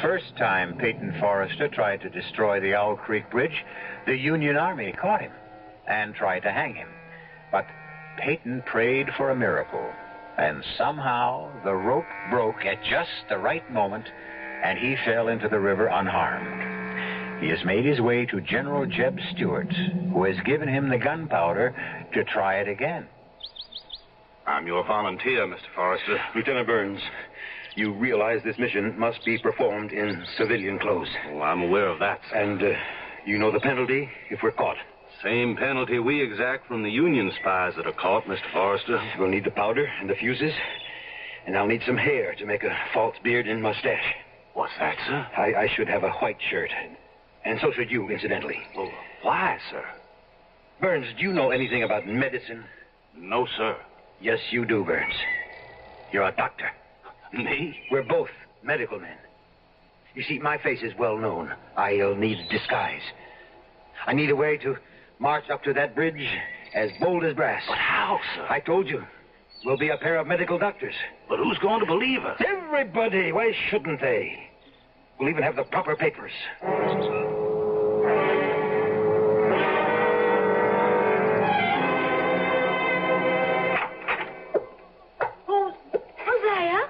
first time Peyton Forrester tried to destroy the Owl Creek Bridge, the Union Army caught him and tried to hang him. But Peyton prayed for a miracle, and somehow the rope broke at just the right moment, and he fell into the river unharmed. He has made his way to General Jeb Stuart, who has given him the gunpowder to try it again. I'm your volunteer, Mr. Forrester. Lieutenant Burns, you realize this mission must be performed in civilian clothes. Oh, I'm aware of that, sir. And you know the penalty if we're caught. Same penalty we exact from the Union spies that are caught, Mr. Forrester. We'll need the powder and the fuses, and I'll need some hair to make a false beard and mustache. What's that, sir? I should have a white shirt. And so should you, incidentally. Well, why, sir? Burns, do you know anything about medicine? No, sir. Yes, you do, Burns. You're a doctor. Me? We're both medical men. You see, my face is well known. I'll need disguise. I need a way to march up to that bridge as bold as brass. But how, sir? I told you. We'll be a pair of medical doctors. But who's going to believe us? Everybody. Why shouldn't they? We'll even have the proper papers. Hosea?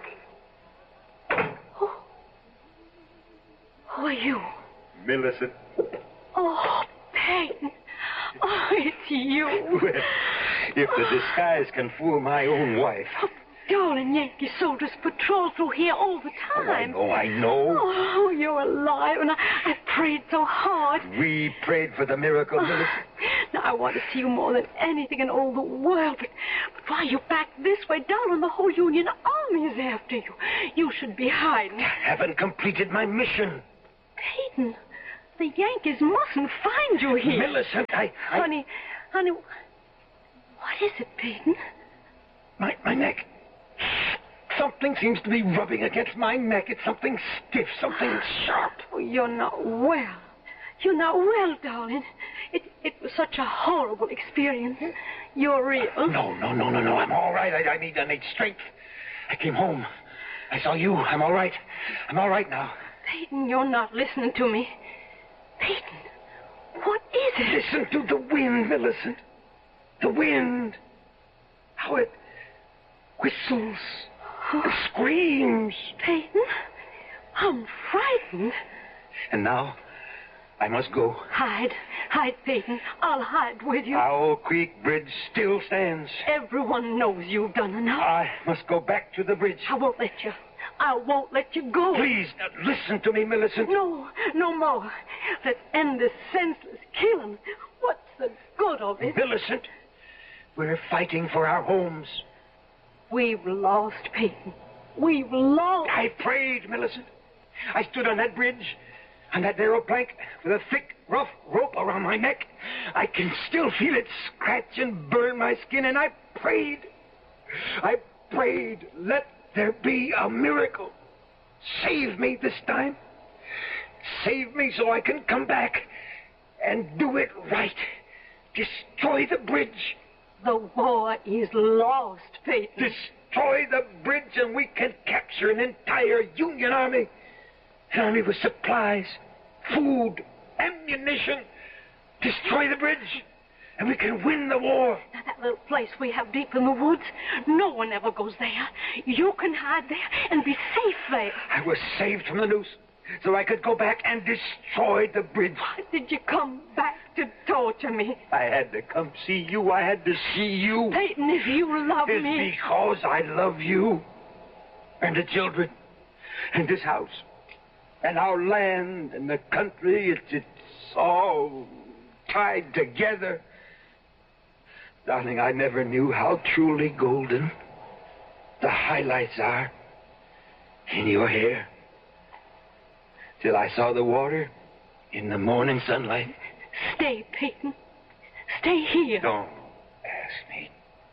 Who are you? Millicent. Oh, Peyton. Oh, it's you. Well, if the disguise can fool my own wife. Oh, darling, Yankee soldiers patrol through here all the time. I know. Oh, you're alive, and I prayed so hard. We prayed for the miracle, Millicent. Now, I want to see you more than anything in all the world, but why you back this way down and the whole Union Army is after you? You should be hiding. I haven't completed my mission. Peyton, the Yankees mustn't find you here. Millicent, Honey, what is it, Peyton? My neck. Something seems to be rubbing against my neck. It's something stiff, something sharp. Oh, you're not well. You're not well, darling. It was such a horrible experience. You're real. No. I'm all right. I need strength. I came home. I saw you. I'm all right. I'm all right now. Peyton, you're not listening to me. Peyton, what is it? Listen to the wind, Millicent. The wind. How it whistles and screams. Peyton, I'm frightened. And now, I must go. Hide, Peyton. I'll hide with you. Owl Creek Bridge still stands. Everyone knows you've done enough. I must go back to the bridge. I won't let you. I won't let you go. Please, listen to me, Millicent. No more. Let's end this senseless killing. What's the good of it? Millicent, we're fighting for our homes. We've lost, Peyton. We've lost. I prayed, Millicent. I stood on that bridge, on that narrow plank, with a thick, rough rope around my neck. I can still feel it scratch and burn my skin, and I prayed. Let there be a miracle. Save me this time. Save me so I can come back and do it right. Destroy the bridge. The war is lost, Peyton. Destroy the bridge and we can capture an entire Union army. An army with supplies, food, ammunition. Destroy the bridge and we can win the war. Now, that little place we have deep in the woods, no one ever goes there. You can hide there and be safe there. I was saved from the noose so I could go back and destroy the bridge. Why did you come back to torture me? I had to come see you. I had to see you. Peyton, if you love it's me... It's because I love you and the children and this house and our land and the country. It's all tied together. Darling, I never knew how truly golden the highlights are in your hair till I saw the water in the morning sunlight. Stay, Peyton. Stay here. Don't ask me.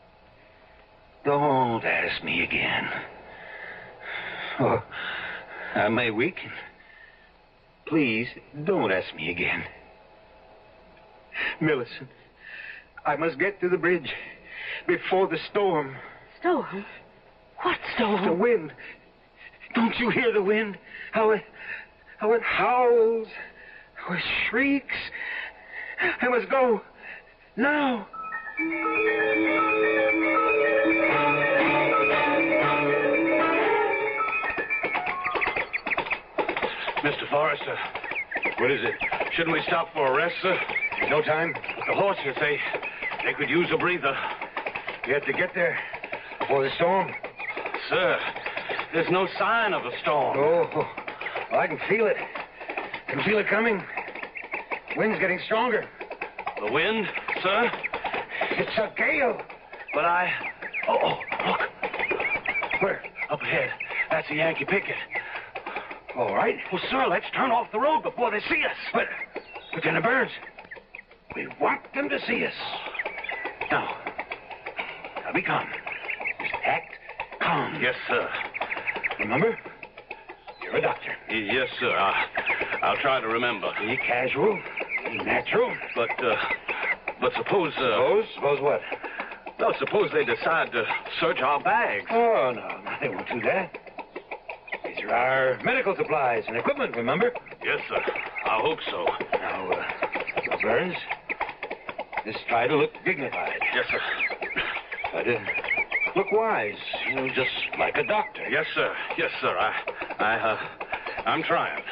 Don't ask me again. Oh, I may weaken. Please, don't ask me again. Millicent, I must get to the bridge before the storm. Storm? What storm? The wind. Don't you hear the wind? How with howls, with shrieks. I must go now. Mr. Forrester, what is it? Shouldn't we stop for a rest, sir? There's no time. The horses, they could use a breather. We have to get there before the storm. Sir, there's no sign of a storm. Oh, I can feel it. I can feel it coming. Wind's getting stronger. The wind, sir? It's a gale. But Oh, look. Where? Up ahead. That's a Yankee picket. All right. Well, sir, let's turn off the road before they see us. But Lieutenant Burns, we want them to see us. Now be calm. Just act calm. Yes, sir. Remember, you're a doctor. Yes, sir. I'll try to remember. Be casual, be natural. But suppose... Suppose what? Well, suppose they decide to search our bags. Oh, no, they won't do that. These are our medical supplies and equipment, remember? Yes, sir. I hope so. Now, Burns, just try to look dignified. Yes, sir. Try to look wise, just like a doctor. Yes, sir. Yes, sir. I'm trying.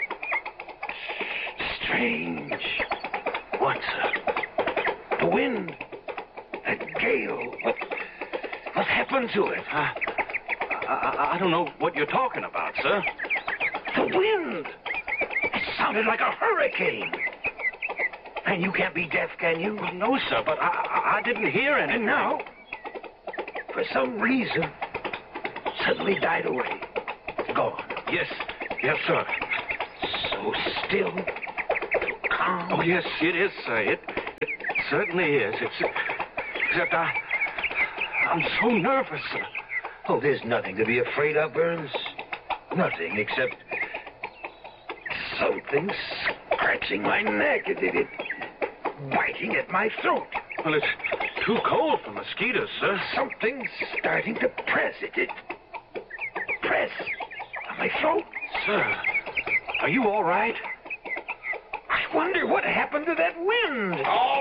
Strange. What, sir? The wind. That gale. What happened to it? I don't know what you're talking about, sir. The wind. It sounded like a hurricane. And you can't be deaf, can you? Well, no, sir, but I didn't hear anything. And now, for some reason, suddenly died away. Gone. Yes, sir. So still, so calm. Oh, yes, it is, sir. It certainly is. Except I'm so nervous, sir. Oh, there's nothing to be afraid of, Burns. Nothing except something scratching my neck. It biting at my throat. Well, it's too cold for mosquitoes, sir. Something's starting to press it. Press on my throat. Sir, are you all right? I wonder what happened to that wind. Oh!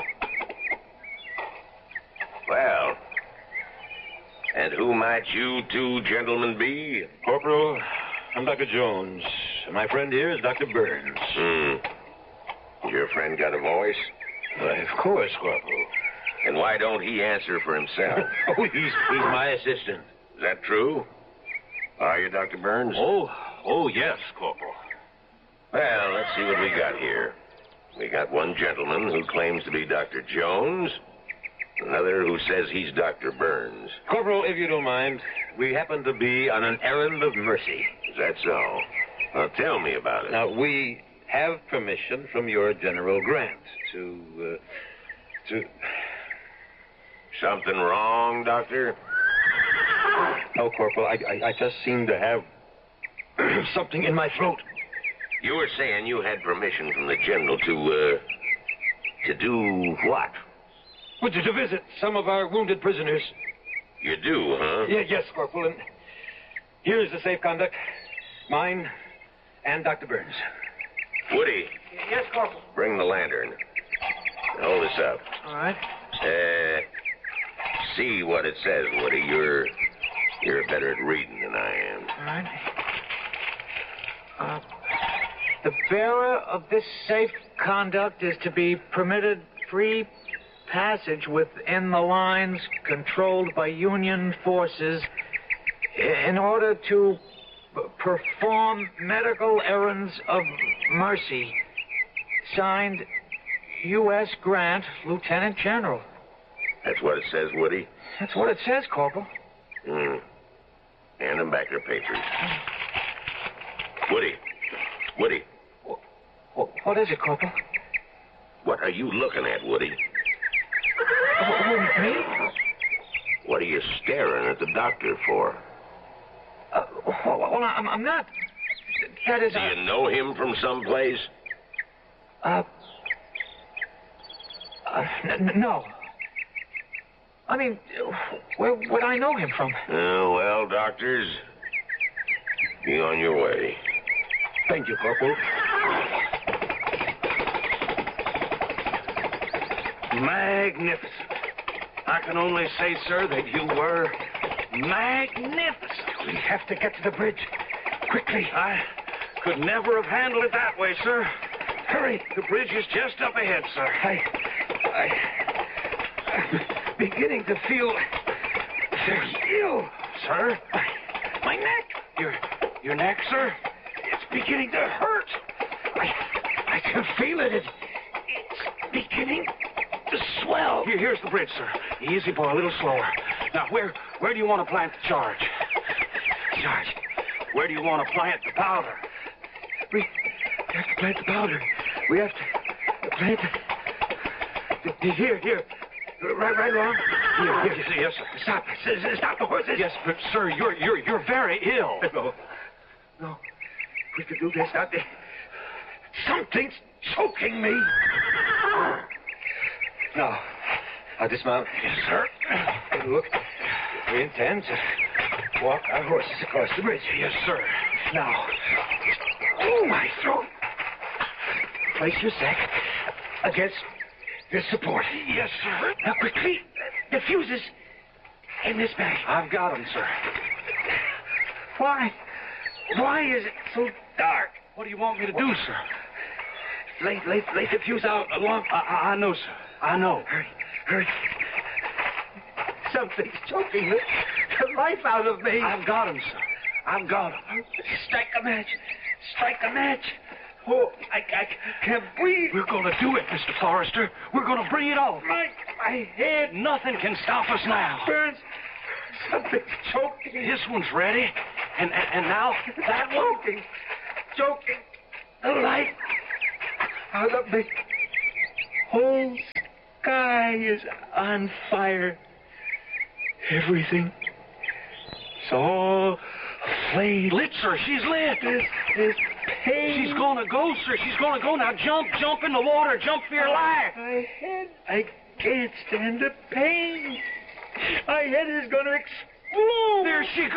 Well, and who might you two gentlemen be? Corporal, I'm Dr. Jones. My friend here is Dr. Burns. Your friend got a voice? Why, of course, Corporal. And why don't he answer for himself? Oh, he's my assistant. Is that true? Are you, Dr. Burns? Oh, yes, Corporal. Well, let's see what we got here. We got one gentleman who claims to be Dr. Jones, another who says he's Dr. Burns. Corporal, if you don't mind, we happen to be on an errand of mercy. Is that so? Well, tell me about it. Now, we have permission from your General Grant to... Something wrong, Doctor? No, Corporal, I just seem to have something in my throat. You were saying you had permission from the General to do what? Well, to visit some of our wounded prisoners. You do, huh? Yes, Corporal, and here's the safe conduct. Mine and Dr. Burns. Woody. Yes, Corporal. Bring the lantern. Hold this up. All right. See what it says, Woody. You're better at reading than I am. All right. The bearer of this safe conduct is to be permitted free passage within the lines controlled by Union forces in order to perform medical errands of mercy. Signed, U.S. Grant, Lieutenant General. That's what it says, Woody? That's what it says, Corporal. Hand them back their papers. Woody. What is it, Corporal? What are you looking at, Woody? Me? What are you staring at the doctor for? Well, I'm not. That is... Do you know him from someplace? No. I mean, where would I know him from? Well, doctors, be on your way. Thank you, Corporal. Magnificent. I can only say, sir, that you were magnificent. We have to get to the bridge. Quickly. I could never have handled it that way, sir. Hurry. The bridge is just up ahead, sir. I'm beginning to feel very ill. Sir? My neck. Your neck, sir? It's beginning to hurt. I can feel it. It's beginning to swell. Here's the bridge, sir. Easy, boy, a little slower. Now, where do you want to plant the charge? Charge. Where do you want to plant the powder? We have to plant the powder. We have to plant it. Here. Right along. Here. Yes, sir. Stop the horses. Yes, but sir, you're very ill. No. We could do this out there. Something's choking me. Now, I'll dismount. Yes, sir. And look, we intend to walk our horses across the bridge. Yes, sir. Now, my throat. Place your sack against this support. Yes, sir. Now, quickly, the fuses in this bag. I've got them, sir. Why is it so dark? What do you want me to do, sir? Lay the fuse out along. I know, sir. I know. Hurry. Something's choking the life out of me. I've got him, sir. I've got him. Strike a match. Oh, I can't breathe. We're going to do it, Mr. Forrester. We're going to bring it on. My head Nothing can stop us now. burns. Something's choking. This one's ready. And now that one. Choking the life out of me. Whole sky is on fire. Everything. It's all aflame. Lit, sir. She's lit. This pain. She's going to go, sir. She's going to go. Now jump in the water. Jump for your life. My head. I can't stand the pain. My head is going to explode. There she goes.